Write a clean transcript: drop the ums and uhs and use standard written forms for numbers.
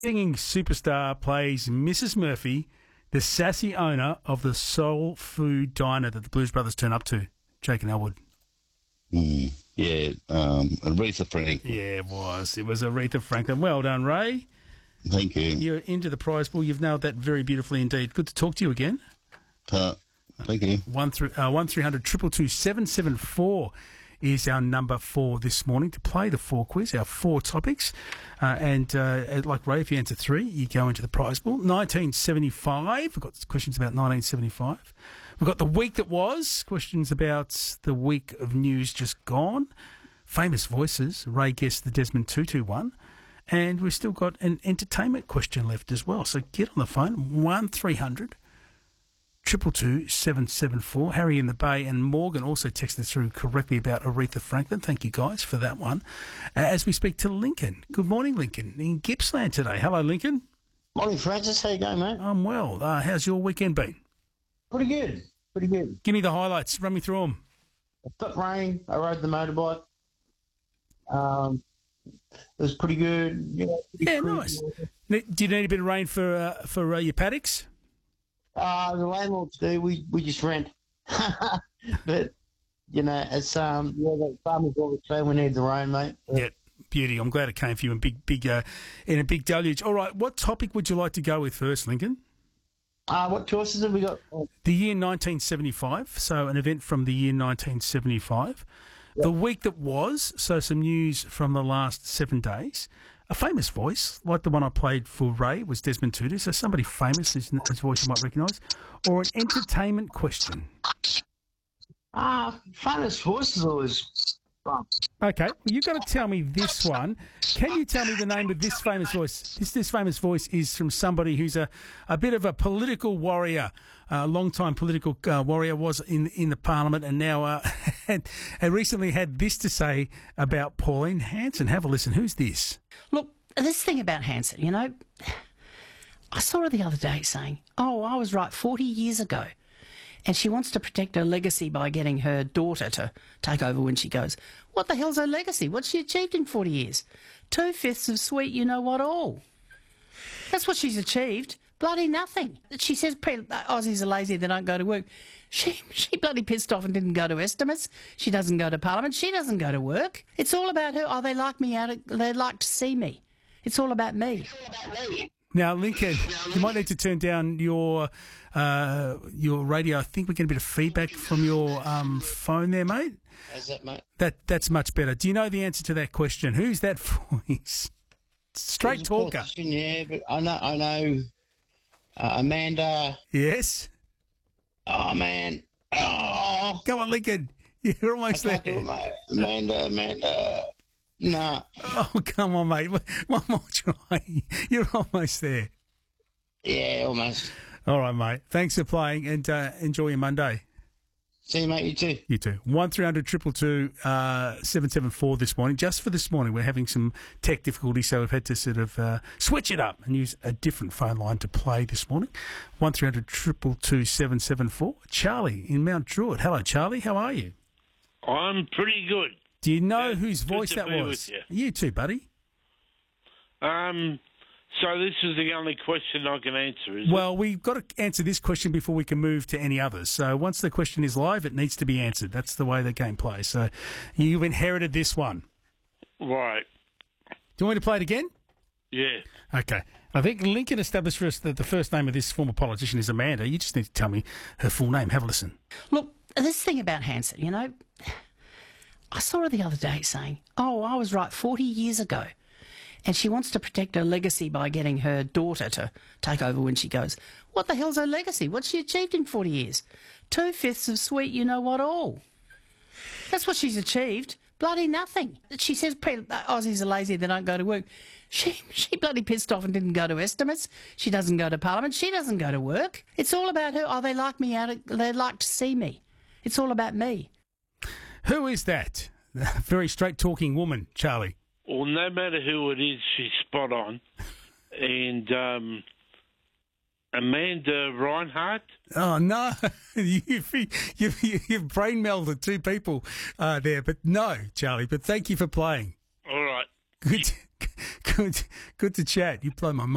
Singing superstar plays Mrs. Murphy, the sassy owner of the soul food diner that the Blues Brothers turn up to. Jake and Elwood. Aretha Franklin. Yeah, it was. It was Aretha Franklin. Well done, Ray. Thank you. You're into the prize pool. You've nailed that very beautifully indeed. Good to talk to you again. Thank you. 1300 222 774 is our number for this morning to play the 4 quiz, our 4 topics. And like Ray, if you answer 3, you go into the prize pool. 1975, we've got questions about 1975. We've got the week that was, questions about the week of news just gone. Famous voices, Ray guessed the Desmond Tutu one. And we've still got an entertainment question left as well. So get on the phone, 1300 222 774. Harry in the Bay and Morgan also texted through correctly about Aretha Franklin. Thank you guys for that one. As we speak to Lincoln. Good morning, Lincoln, in Gippsland today. Hello, Lincoln. Morning, Francis. How you going, mate? I'm well. How's your weekend been? Pretty good. Pretty good. Give me the highlights. Run me through them. It got rain. I rode the motorbike. It was pretty good. Nice. Do you need a bit of rain for your paddocks? The landlords do. We just rent. But, as the farmers always say, we need the rain, mate. Yeah, beauty. I'm glad it came for you in a big deluge. All right, what topic would you like to go with first, Lincoln? What choices have we got? The year 1975, so an event from the year 1975. Yep. The week that was, so some news from the last 7 days. A famous voice, like the one I played for Ray, was Desmond Tutu, so somebody famous, whose voice you might recognise. Or an entertainment question. Famous voices always fun. Okay, well, you've got to tell me this one. Can you tell me the name of this famous voice? This famous voice is from somebody who's a bit of a political warrior, a long-time political warrior, was in the Parliament, and now had recently had this to say about Pauline Hanson. Have a listen. Who's this? Look, this thing about Hanson, I saw her the other day saying, I was right 40 years ago. And she wants to protect her legacy by getting her daughter to take over when she goes. What the hell's her legacy? What's she achieved in 40 years? 2/5 of sweet you-know-what all. That's what she's achieved. Bloody nothing. She says Aussies are lazy, they don't go to work. She bloody pissed off and didn't go to estimates. She doesn't go to Parliament. She doesn't go to work. It's all about her. They like me they like to see me. It's all about me. Now, Lincoln, you might need to turn down your radio. I think we're getting a bit of feedback from your phone there, mate. How's that, mate? That's much better. Do you know the answer to that question? Who's that voice? Straight talker. Question, yeah, but I know Amanda. Yes? Oh, man. Oh. Come on, Lincoln. You're almost there. Amanda. Nah. Oh, come on, mate. One more try. You're almost there. Yeah, almost. All right, mate. Thanks for playing, and enjoy your Monday. See you, mate. You too. You too. 1300 222 774 this morning. Just for this morning, we're having some tech difficulties, so we've had to sort of switch it up and use a different phone line to play this morning. 1300 222 774. Charlie in Mount Druitt. Hello, Charlie. How are you? I'm pretty good. Do you know whose voice to that be was? with you. You too, buddy. So this is the only question I can answer, is Well, we've got to answer this question before we can move to any others. So once the question is live, it needs to be answered. That's the way the game plays. So you've inherited this one. it? Right. Do you want me to play it again? Yeah. Okay. I think Lincoln established for us that the first name of this former politician is Amanda. You just need to tell me her full name. Have a listen. Look, this thing about Hanson, I saw her the other day saying, I was right 40 years ago. And she wants to protect her legacy by getting her daughter to take over when she goes. What the hell's her legacy? What's she achieved in 40 years? 2/5 of sweet you-know-what all. That's what she's achieved. Bloody nothing. She says Aussies are lazy, they don't go to work. She bloody pissed off and didn't go to estimates. She doesn't go to Parliament. She doesn't go to work. It's all about her. They like me they like to see me. It's all about me. Who is that? Very straight-talking woman, Charlie. Well, no matter who it is, she's spot on. And Amanda Reinhardt. Oh, no. You've brain melded 2 people there. But no, Charlie. But thank you for playing. All right. Good to chat. You blow my mind.